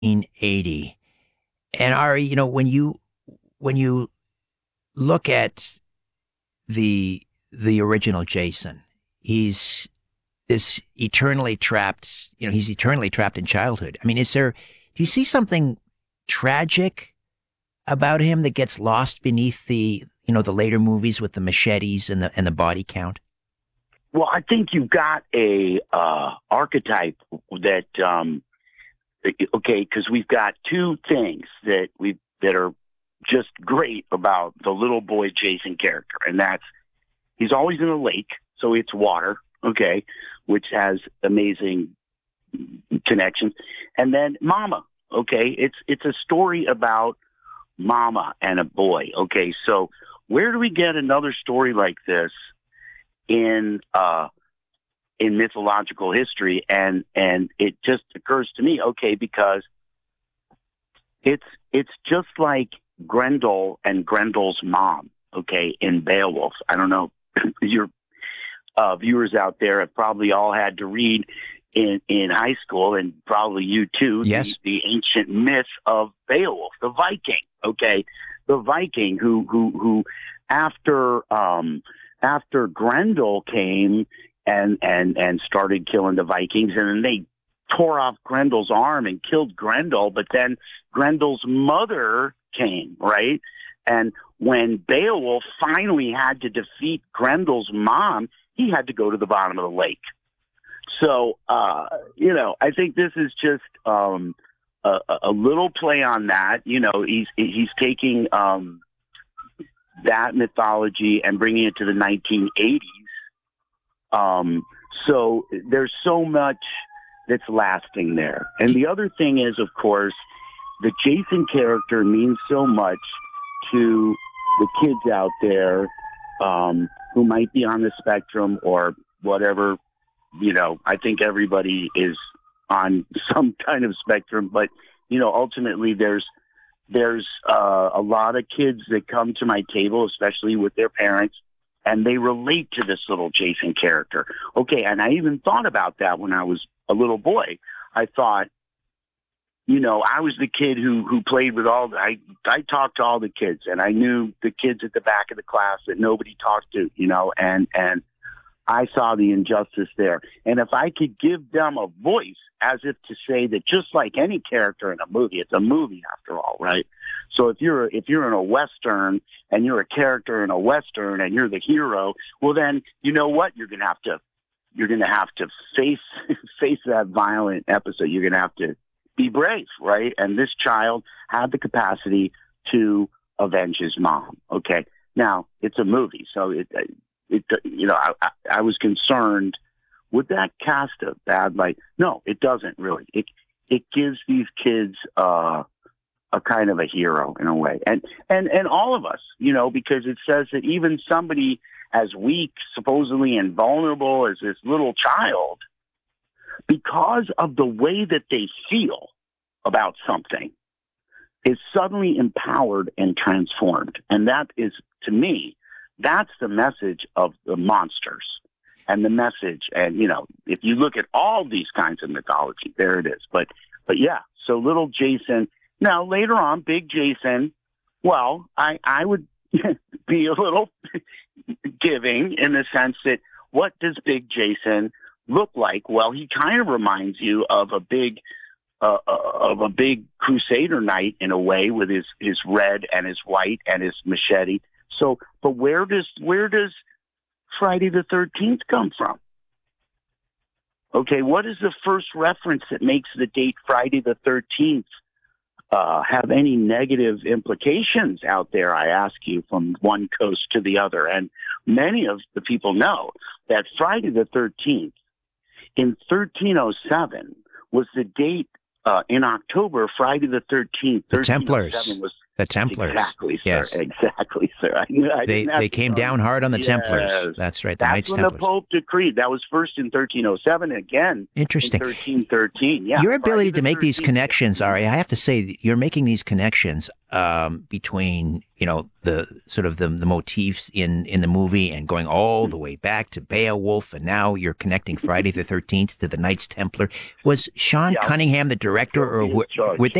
1980. And Ari, when you look at the original Jason, he's this eternally trapped, he's eternally trapped in childhood. I mean, do you see something tragic about him that gets lost beneath the later movies with the machetes and the body count? Well, I think you've got a archetype that okay, because we've got two things that are just great about the little boy Jason character, and that's he's always in a lake, so it's water, okay, which has amazing connections, and then Mama, okay, it's a story about Mama and a boy, okay, so where do we get another story like this in mythological history? And it just occurs to me, okay, because it's just like Grendel and Grendel's mom, okay, in Beowulf. I don't know, your viewers out there have probably all had to read in high school, and probably you too, yes, the ancient myth of Beowulf, the Viking, okay, the Viking who after Grendel came and started killing the Vikings, and then they tore off Grendel's arm and killed Grendel, but then Grendel's mother came, right? And when Beowulf finally had to defeat Grendel's mom, he had to go to the bottom of the lake. So, I think this is just a little play on that. He's taking that mythology and bringing it to the 1980s. So there's so much that's lasting there. And the other thing is, of course, the Jason character means so much to the kids out there who might be on the spectrum or whatever. I think everybody is on some kind of spectrum, but ultimately there's a lot of kids that come to my table, especially with their parents, and they relate to this little Jason character. Okay, and I even thought about that when I was a little boy. I thought, I was the kid who played with I talked to all the kids, and I knew the kids at the back of the class that nobody talked to, and I saw the injustice there. And if I could give them a voice, as if to say that just like any character in a movie, it's a movie after all, right? So if you're in a Western and you're a character in a Western and you're the hero, well then, you know what? You're gonna have to face that violent episode. You're gonna have to be brave, right? And this child had the capacity to avenge his mom. Okay. Now it's a movie, so I was concerned, would that cast a bad light? No, it doesn't really. It gives these kids a kind of a hero in a way, and all of us, because it says that even somebody as weak, supposedly, and vulnerable as this little child, because of the way that they feel about something, is suddenly empowered and transformed. And that is, to me, that's the message of the monsters and the message. And, if you look at all these kinds of mythology, there it is. But yeah, so little Jason. Now, later on, big Jason, well, I would be a little giving in the sense that what does big Jason look like? Well, he kind of reminds you of a big crusader knight in a way, with his red and his white and his machete. So, but where does Friday the 13th come from? Okay, what is the first reference that makes the date Friday the 13th have any negative implications out there, I ask you, from one coast to the other? And many of the people know that Friday the 13th in 1307 was the date in October. Friday the 13th, The Templars. The Templars. Exactly, sir. Yes. Exactly, sir. I They came down hard on the Templars. That's right. The That's Knights when Templars. the Pope decreed. That was first in 1307, again Interesting. in 1313. Yeah. Your ability Friday the to make these 13th. connections, Ari, I have to say, you're making these connections between, the sort of the motifs in the movie and going all the way back to Beowulf, and now you're connecting Friday the 13th to the Knights Templar. Was Sean Yeah. Cunningham the director, or He was in charge. were